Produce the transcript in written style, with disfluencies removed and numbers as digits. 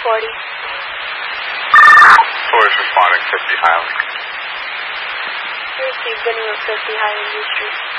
40. Taurus responding, 50 Highland. You received Benny with 50 Highland U Street.